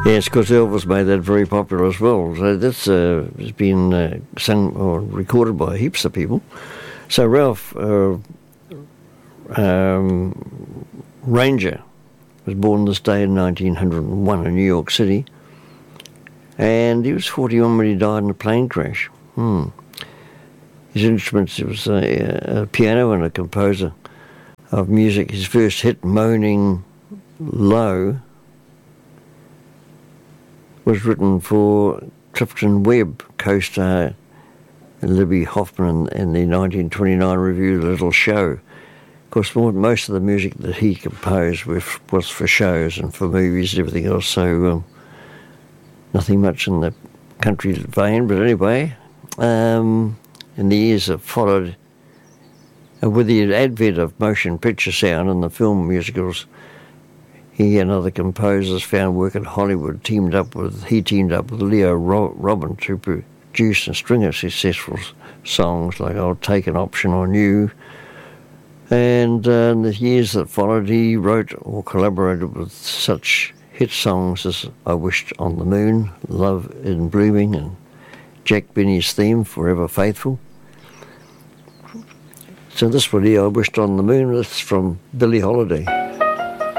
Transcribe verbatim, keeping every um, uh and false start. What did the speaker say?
Yes, because Elvis made that very popular as well. So that's uh, has been uh, sung or recorded by heaps of people. So Ralph uh, um, Ranger was born this day in nineteen oh one in New York City, and he was forty-one when he died in a plane crash. Hmm. His instruments, it was a, a piano and a composer of music. His first hit, Moaning Low, was written for Clifton Webb, co-star Libby Hoffman in the nineteen twenty-nine review The Little Show. Of course, more, most of the music that he composed was, was for shows and for movies and everything else, so um, nothing much in the country vein. But anyway, um, in the years that followed, uh, with the advent of motion picture sound and the film musicals, he and other composers found work in Hollywood. Teamed up with he teamed up with Leo Ro- Robin to produce a string of successful songs like "I'll Take an Option on You." And uh, in the years that followed, he wrote or collaborated with such hit songs as "I Wished on the Moon," "Love in Blooming," and Jack Benny's theme "Forever Faithful." So this one here, "I Wished on the Moon," that's from Billie Holiday.